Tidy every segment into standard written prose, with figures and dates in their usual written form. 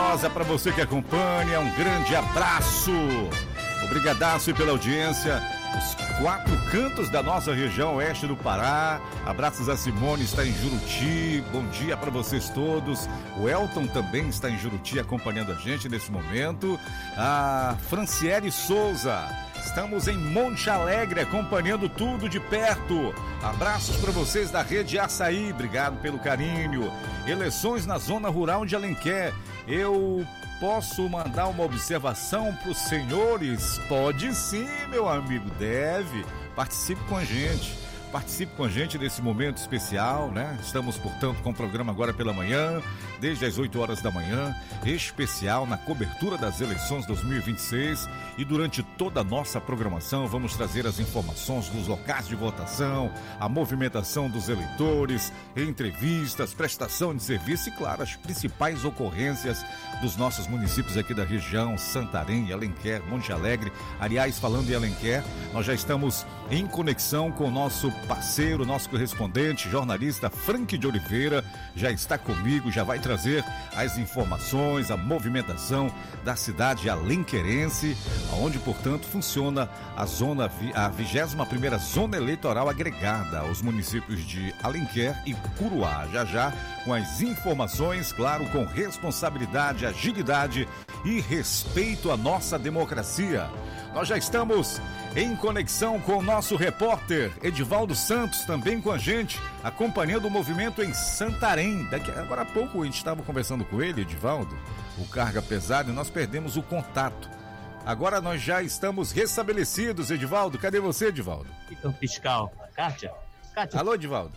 carinhosa para você que acompanha, um grande abraço. Obrigadaço pela audiência. Os 4 cantos da nossa região oeste do Pará. Abraços a Simone, está em Juruti. Bom dia para vocês todos. O Elton também está em Juruti acompanhando a gente nesse momento. A Franciele Souza. Estamos em Monte Alegre acompanhando tudo de perto. Abraços para vocês da Rede Açaí. Obrigado pelo carinho. Eleições na zona rural de Alenquer. Eu posso mandar uma observação para os senhores? Pode sim, meu amigo, deve. Participe com a gente. Participe com a gente nesse momento especial, né? Estamos, portanto, com o programa agora pela manhã, desde as 8 horas da manhã, especial na cobertura das eleições 2026. E durante toda a nossa programação vamos trazer as informações dos locais de votação, a movimentação dos eleitores, entrevistas, prestação de serviço e, claro, as principais ocorrências dos nossos municípios aqui da região, Santarém, Alenquer, Monte Alegre. Aliás, falando em Alenquer, nós já estamos em conexão com o nosso parceiro, nosso correspondente, jornalista Frank de Oliveira, já está comigo, já vai trazer as informações, a movimentação da cidade alenquerense, onde, portanto, funciona a 21ª Zona Eleitoral agregada aos municípios de Alenquer e Curuá. Já com as informações, claro, com responsabilidade, agilidade e respeito à nossa democracia. Nós já estamos em conexão com o nosso repórter Edivaldo Santos, também com a gente, acompanhando o movimento em Santarém. Agora há pouco a gente estava conversando com ele, Edivaldo, o carga pesada, e nós perdemos o contato. Agora nós já estamos restabelecidos, Edivaldo. Cadê você, Edivaldo? Então, fiscal, Kátia. Alô, Edivaldo.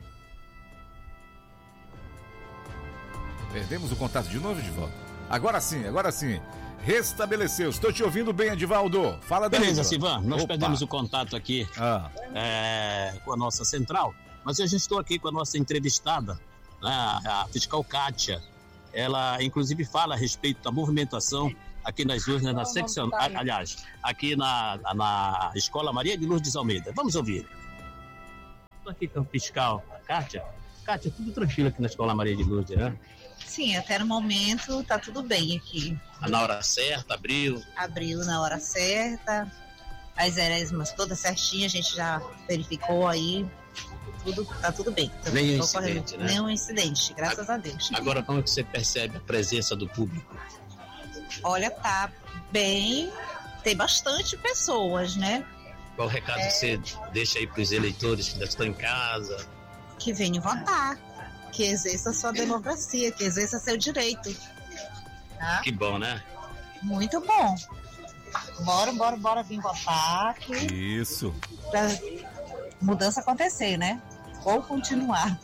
Perdemos o contato de novo, Edivaldo? Agora sim. Restabeleceu. Estou te ouvindo bem, Edivaldo. Fala daí. Beleza, Sivan. Nós perdemos o contato aqui com a nossa central, mas eu já estou aqui com a nossa entrevistada, né, a fiscal Kátia. Ela, inclusive, fala a respeito da movimentação aqui nas urnas, na secção, aliás, aqui na Escola Maria de Lourdes Almeida. Vamos ouvir. Estou aqui com a fiscal Kátia. Kátia, tudo tranquilo aqui na Escola Maria de Lourdes, né? Sim, até no momento tá tudo bem aqui. Na hora certa, abriu na hora certa, as eresmas todas certinhas, a gente já verificou aí, tá tudo bem. Nenhum incidente, né? Nenhum incidente, graças a Deus. Agora, como é que você percebe a presença do público? Olha, tá bem, tem bastante pessoas, né? Qual o recado que você deixa aí para os eleitores que ainda estão em casa? Que venham votar, que exerça sua democracia, que exerça seu direito. Tá? Que bom, né? Muito bom. Bora vir votar. Isso. Pra mudança acontecer, né? Ou continuar.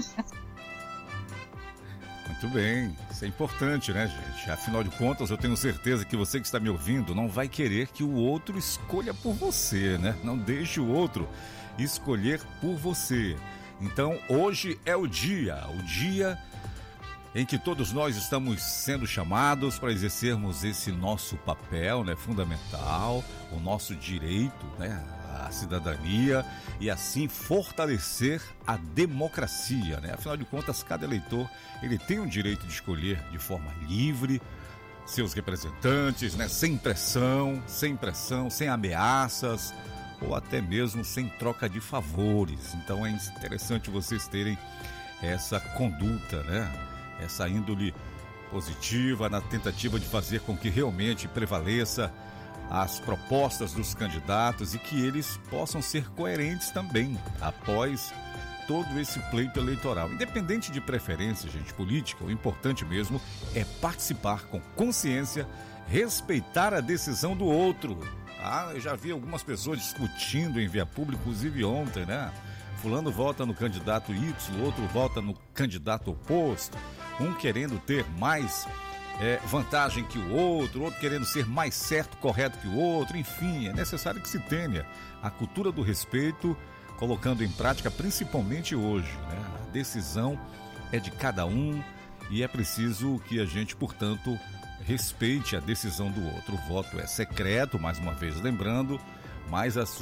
Muito bem. Isso é importante, né, gente? Afinal de contas, eu tenho certeza que você que está me ouvindo não vai querer que o outro escolha por você, né? Não deixe o outro escolher por você. Então, hoje é o dia em que todos nós estamos sendo chamados para exercermos esse nosso papel, né, fundamental, o nosso direito, né, à cidadania e assim fortalecer a democracia, né? Afinal de contas, cada eleitor, ele tem o direito de escolher de forma livre seus representantes, né, sem pressão, sem ameaças, ou até mesmo sem troca de favores. Então é interessante vocês terem essa conduta, né? Essa índole positiva na tentativa de fazer com que realmente prevaleça as propostas dos candidatos e que eles possam ser coerentes também após todo esse pleito eleitoral. Independente de preferência, gente, política, o importante mesmo é participar com consciência, respeitar a decisão do outro. Eu já vi algumas pessoas discutindo em via pública, inclusive ontem, né? Fulano vota no candidato Y, outro vota no candidato oposto, um querendo ter mais vantagem que o outro querendo ser mais certo, correto que o outro. Enfim, é necessário que se tenha a cultura do respeito, colocando em prática, principalmente hoje, né? A decisão é de cada um e é preciso que a gente, portanto, respeite a decisão do outro. O voto é secreto, mais uma vez lembrando, mas a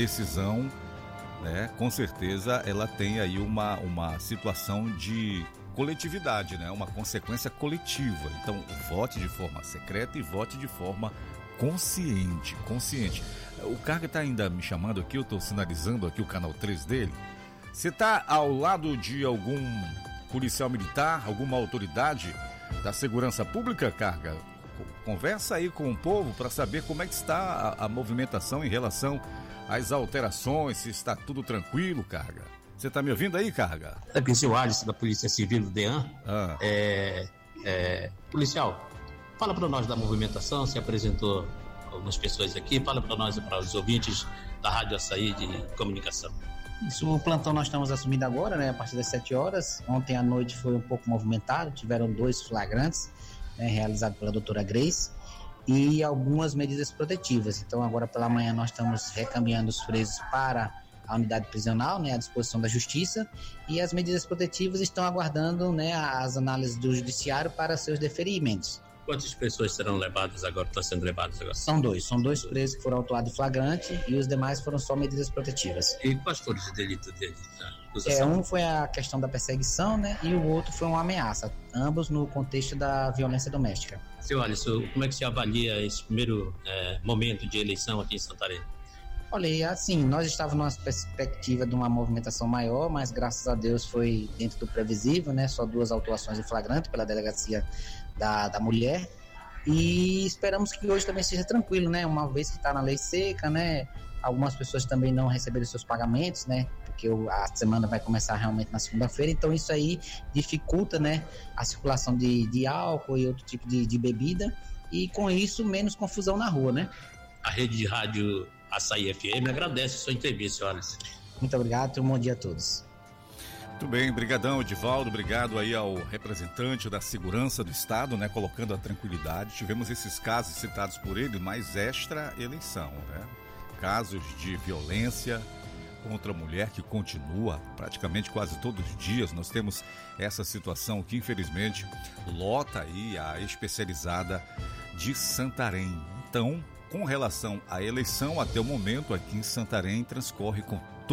decisão, né, com certeza ela tem aí uma situação de coletividade, né? Uma consequência coletiva. Então, vote de forma secreta e vote de forma consciente. O Carga está ainda me chamando aqui, eu estou sinalizando aqui o canal 3 dele. Você está ao lado de algum policial militar, alguma autoridade da segurança pública, Carga? Conversa aí com o povo para saber como é que está a movimentação em relação às alterações, se está tudo tranquilo, Carga. Você está me ouvindo aí, Carga? Aqui é o Alisson, da Polícia Civil do DEAN. Policial, fala para nós da movimentação, se apresentou algumas pessoas aqui, fala para nós e para os ouvintes da Rádio Açaí de Comunicação. Isso, o plantão nós estamos assumindo agora, né, a partir das 7 horas. Ontem à noite foi um pouco movimentado, tiveram 2 flagrantes, né, realizados pela doutora Grace, e algumas medidas protetivas. Então agora pela manhã nós estamos recaminhando os presos para a unidade prisional, né, à disposição da Justiça, e as medidas protetivas estão aguardando, né, as análises do Judiciário para seus deferimentos. Quantas pessoas serão levadas agora, estão sendo levadas agora? São dois presos que foram autuados em flagrante e os demais foram só medidas protetivas. E quais foram os delitos deles? Um foi a questão da perseguição, né, e o outro foi uma ameaça, ambos no contexto da violência doméstica. Seu Alisson, como é que se avalia esse primeiro momento de eleição aqui em Santarém? Olha, assim, nós estávamos numa perspectiva de uma movimentação maior, mas graças a Deus foi dentro do previsível, né? Só 2 autuações em flagrante pela Delegacia da Mulher, e esperamos que hoje também seja tranquilo, né? Uma vez que está na lei seca, né? Algumas pessoas também não receberam seus pagamentos, né? Porque a semana vai começar realmente na segunda-feira, então isso aí dificulta, né, a circulação de álcool e outro tipo de bebida, e com isso menos confusão na rua, né? A rede de rádio Açaí FM agradece a sua entrevista, Alisson. Muito obrigado, um bom dia a todos. Muito bem, brigadão, Edivaldo, obrigado aí ao representante da segurança do estado, né, colocando a tranquilidade. Tivemos esses casos citados por ele, mas extra eleição, né? Casos de violência contra a mulher que continua praticamente quase todos os dias. Nós temos essa situação que infelizmente lota aí a especializada de Santarém. Então, com relação à eleição, até o momento aqui em Santarém transcorre com